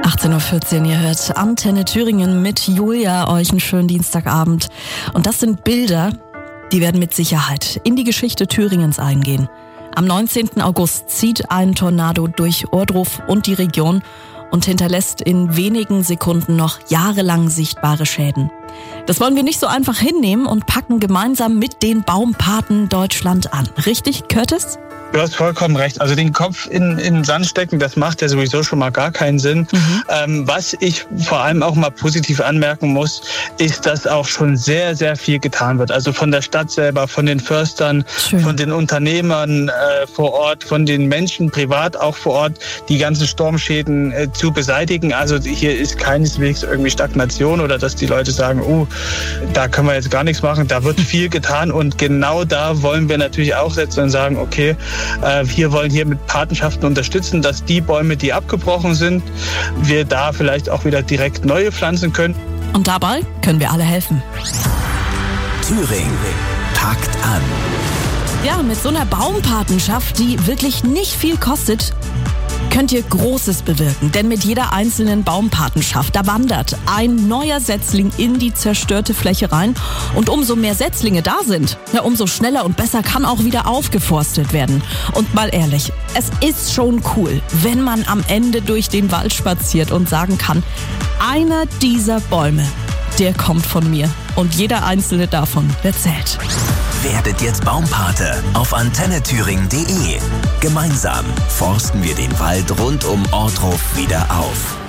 18.14 Uhr, ihr hört Antenne Thüringen mit Julia, euch einen schönen Dienstagabend. Und das sind Bilder, die werden mit Sicherheit in die Geschichte Thüringens eingehen. Am 19. August zieht ein Tornado durch Ohrdruf und die Region und hinterlässt in wenigen Sekunden noch jahrelang sichtbare Schäden. Das wollen wir nicht so einfach hinnehmen und packen gemeinsam mit den Baumpaten Deutschland an. Richtig, Curtis? Du hast vollkommen recht. Also den Kopf in den Sand stecken, das macht ja sowieso schon mal gar keinen Sinn. Was ich vor allem auch mal positiv anmerken muss, ist, dass auch schon sehr, sehr viel getan wird. Also von der Stadt selber, von den Förstern, von den Unternehmern vor Ort, von den Menschen privat auch vor Ort, die ganzen Sturmschäden zu beseitigen. Also hier ist keineswegs irgendwie Stagnation oder dass die Leute sagen, da können wir jetzt gar nichts machen. Da wird viel getan und genau da wollen wir natürlich auch setzen und sagen, okay, wir wollen hier mit Patenschaften unterstützen, dass die Bäume, die abgebrochen sind, wir da vielleicht auch wieder direkt neue pflanzen können. Und dabei können wir alle helfen. Thüringen packt an. Ja, mit so einer Baumpatenschaft, die wirklich nicht viel kostet, könnt ihr Großes bewirken. Denn mit jeder einzelnen Baumpatenschaft, da wandert ein neuer Setzling in die zerstörte Fläche rein. Und umso mehr Setzlinge da sind, umso schneller und besser kann auch wieder aufgeforstet werden. Und mal ehrlich, es ist schon cool, wenn man am Ende durch den Wald spaziert und sagen kann, einer dieser Bäume, der kommt von mir. Und jeder einzelne davon, der zählt. Werdet jetzt Baumpate auf antennethüringen.de. Gemeinsam forsten wir den Wald rund um Ohrdruf wieder auf.